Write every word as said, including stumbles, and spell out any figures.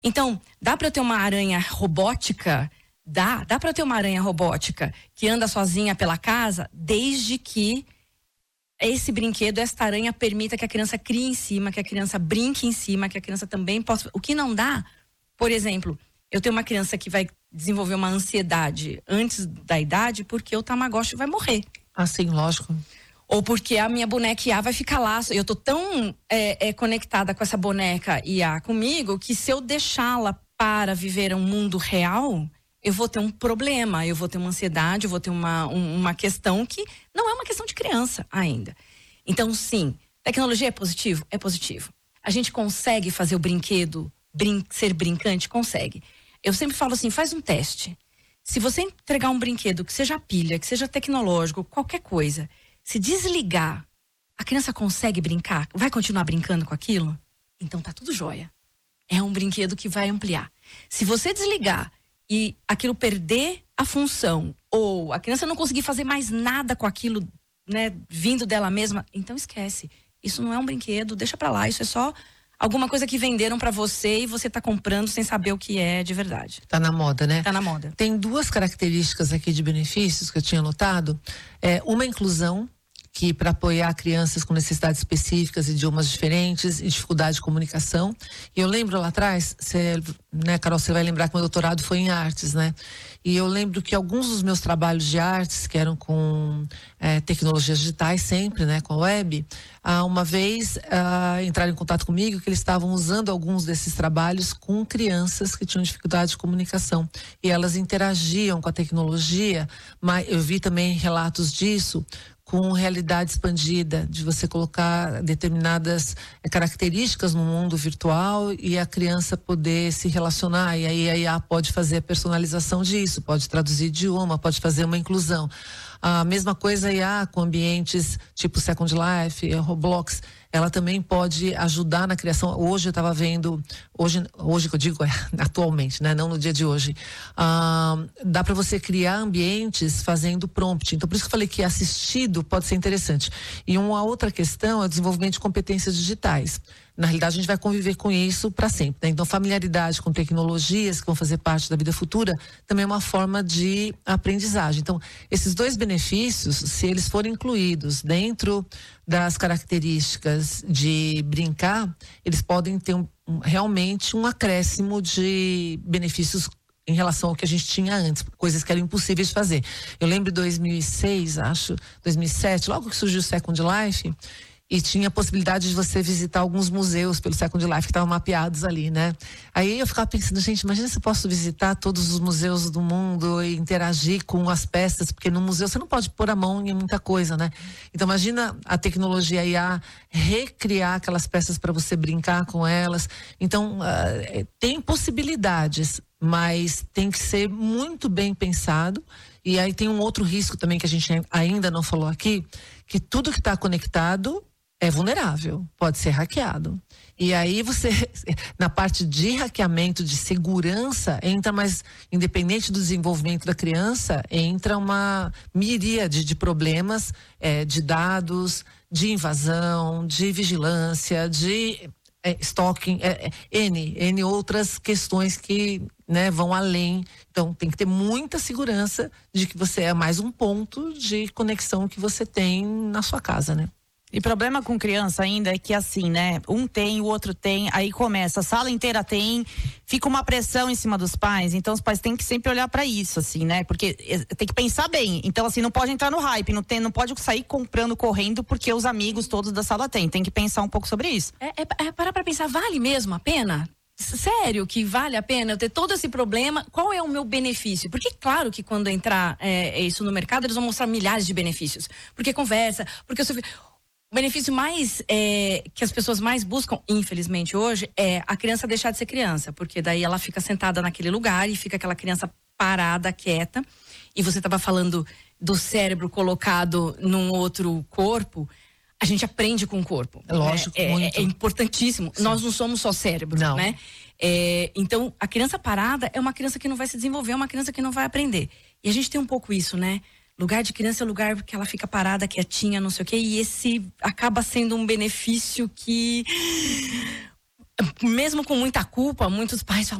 Então, dá para eu ter uma aranha robótica? Dá, dá para eu ter uma aranha robótica que anda sozinha pela casa, desde que esse brinquedo, esta aranha permita que a criança crie em cima, que a criança brinque em cima, que a criança também possa... O que não dá, por exemplo, eu tenho uma criança que vai desenvolver uma ansiedade antes da idade porque o Tamagotchi vai morrer. Ah, sim, lógico. Ou porque a minha boneca I A vai ficar lá. Eu tô tão é, é, conectada com essa boneca I A comigo que se eu deixá-la para viver um mundo real, eu vou ter um problema, eu vou ter uma ansiedade, eu vou ter uma, um, uma questão que não é uma questão de criança ainda. Então, sim, tecnologia é positivo? É positivo. A gente consegue fazer o brinquedo brin- ser brincante? Consegue. Eu sempre falo assim, faz um teste. Se você entregar um brinquedo que seja pilha, que seja tecnológico, qualquer coisa, se desligar, a criança consegue brincar? Vai continuar brincando com aquilo? Então tá tudo jóia. É um brinquedo que vai ampliar. Se você desligar e aquilo perder a função, ou a criança não conseguir fazer mais nada com aquilo, né, vindo dela mesma, então esquece. Isso não é um brinquedo, deixa pra lá, isso é só alguma coisa que venderam pra você e você tá comprando sem saber o que é de verdade. Tá na moda, né? Tá na moda. Tem duas características aqui de benefícios que eu tinha notado. É, uma inclusão, que para apoiar crianças com necessidades específicas, idiomas diferentes e dificuldade de comunicação. E eu lembro lá atrás, você, né, Carol, você vai lembrar que meu doutorado foi em artes, né? E eu lembro que alguns dos meus trabalhos de artes, que eram com é, tecnologias digitais sempre, né, com a web, ah, uma vez ah, entraram em contato comigo que eles estavam usando alguns desses trabalhos com crianças que tinham dificuldade de comunicação. E elas interagiam com a tecnologia, mas eu vi também relatos disso, com realidade expandida, de você colocar determinadas é, características no mundo virtual e a criança poder se relacionar. E aí a I A pode fazer a personalização disso, pode traduzir idioma, pode fazer uma inclusão. A mesma coisa a I A com ambientes tipo Second Life, Roblox, ela também pode ajudar na criação. Hoje eu estava vendo, hoje, hoje que eu digo é atualmente, né? Não no dia de hoje. Ah, dá para você criar ambientes fazendo prompt. Então por isso que eu falei que assistido pode ser interessante. E uma outra questão é o desenvolvimento de competências digitais. Na realidade, a gente vai conviver com isso para sempre, né? Então, familiaridade com tecnologias que vão fazer parte da vida futura também é uma forma de aprendizagem. Então, esses dois benefícios, se eles forem incluídos dentro das características de brincar, eles podem ter um, um, realmente um acréscimo de benefícios em relação ao que a gente tinha antes, coisas que eram impossíveis de fazer. Eu lembro de dois mil e seis, acho, dois mil e sete, logo que surgiu o Second Life, e tinha a possibilidade de você visitar alguns museus pelo Second Life que estavam mapeados ali, né? Aí eu ficava pensando, gente, imagina se eu posso visitar todos os museus do mundo e interagir com as peças, porque no museu você não pode pôr a mão em muita coisa, né? Então imagina a tecnologia I A recriar aquelas peças para você brincar com elas. Então uh, tem possibilidades, mas tem que ser muito bem pensado. E aí tem um outro risco também que a gente ainda não falou aqui, que tudo que está conectado é vulnerável, pode ser hackeado. E aí você, na parte de hackeamento, de segurança, entra mais, independente do desenvolvimento da criança, entra uma miríade de problemas, é, de dados, de invasão, de vigilância, de é, stalking, é, é, N, N outras questões que, né, vão além. Então tem que ter muita segurança de que você é mais um ponto de conexão que você tem na sua casa, né? E problema com criança ainda é que assim, né? Um tem, o outro tem, aí começa, a sala inteira tem, fica uma pressão em cima dos pais, então os pais têm que sempre olhar pra isso, assim, né? Porque tem que pensar bem, então assim, não pode entrar no hype, não, tem, não pode sair comprando, correndo, porque os amigos todos da sala têm, tem que pensar um pouco sobre isso. É, é, é parar pra pensar, vale mesmo a pena? Sério que vale a pena eu ter todo esse problema? Qual é o meu benefício? Porque claro que quando entrar é, isso no mercado, eles vão mostrar milhares de benefícios. Porque conversa, porque eu sou... O benefício mais é, que as pessoas mais buscam, infelizmente hoje, é a criança deixar de ser criança, porque daí ela fica sentada naquele lugar e fica aquela criança parada, quieta. E você estava falando do cérebro colocado num outro corpo. A gente aprende com o corpo. É lógico, é, muito. É, é importantíssimo. Sim. Nós não somos só cérebro, não. né? É, então, a criança parada é uma criança que não vai se desenvolver, é uma criança que não vai aprender. E a gente tem um pouco isso, né? Lugar de criança é lugar que ela fica parada, quietinha, não sei o quê. E esse acaba sendo um benefício que mesmo com muita culpa, muitos pais falam,